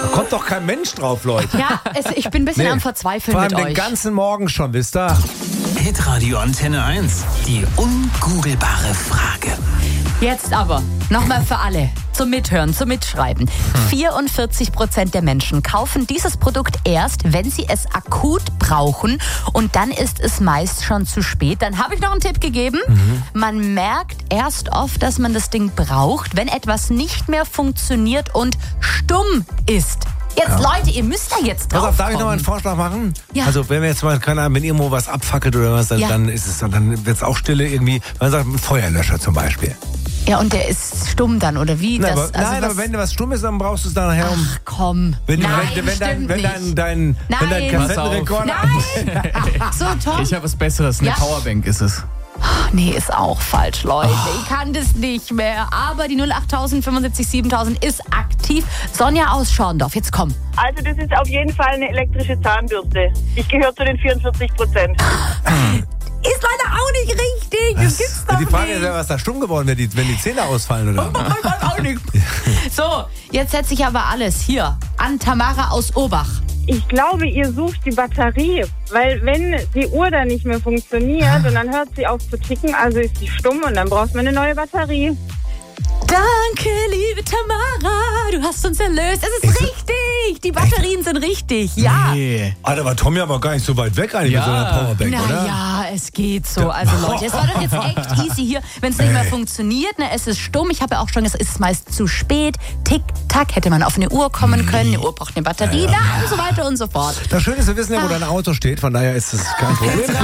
kommt doch kein Mensch drauf, Leute. Ja, ich bin ein bisschen am Verzweifeln vor allem mit euch. den ganzen Morgen schon, wisst ihr? Hitradio Antenne 1. Die ungoogelbare Frage. Jetzt aber nochmal für alle zum Mithören, zum Mitschreiben. 44% der Menschen kaufen dieses Produkt erst, wenn sie es akut brauchen, und dann ist es meist schon zu spät. Dann habe ich noch einen Tipp gegeben. Man merkt erst oft, dass man das Ding braucht, wenn etwas nicht mehr funktioniert und stumm ist. Jetzt, Leute, ihr müsst da jetzt drauf Pass auf, darf ich kommen. noch mal einen Vorschlag machen? Ja. Also wenn wir jetzt mal, keine Ahnung, wenn irgendwo was abfackelt oder was, dann, Ja. dann ist es dann wird es auch Stille irgendwie. Man sagt ein Feuerlöscher zum Beispiel. Ja, und der ist stumm dann, oder wie? Nein, Das, aber, aber wenn was stumm ist, dann brauchst du es dann nachher um. Ach komm. Wenn Nein, dein Nein. Kassettenrekorder. Nein! So, Tom. Ich habe was Besseres. Eine Ja. Powerbank ist es. Nee, ist auch falsch, Leute. Ich kann das nicht mehr. Aber die 08000 75 7000 ist aktiv. Sonja aus Schorndorf, jetzt komm. Also das ist auf jeden Fall eine elektrische Zahnbürste. Ich gehöre zu den 44%. Ist leider auch nicht richtig. Das gibt's doch Die Frage nicht. ist ja, was da stumm geworden wird, wenn die Zähne ausfallen, oder? Ich weiß auch nicht. So, jetzt setze ich aber alles hier an Tamara aus Urbach. Ich glaube, ihr sucht die Batterie, weil wenn die Uhr dann nicht mehr funktioniert und dann hört sie auf zu ticken, also ist sie stumm und dann braucht man eine neue Batterie. Danke, liebe Tamara. Du hast uns erlöst. Es ist richtig. Die Batterien sind richtig. Ja. Nee. Alter, war Tommy aber gar nicht so weit weg eigentlich Ja. mit so einer Powerbank, oder? Naja, es geht so. Also Leute, es war doch jetzt echt easy hier. Wenn es nicht mehr funktioniert, ne, es ist stumm. Ich habe ja auch schon gesagt, es ist meist zu spät. Tick, tack, hätte man auf eine Uhr kommen können. Eine Uhr braucht eine Batterie, und so weiter und so fort. Das Schöne ist, wir wissen ja, wo dein Auto steht, von daher ist es kein Problem.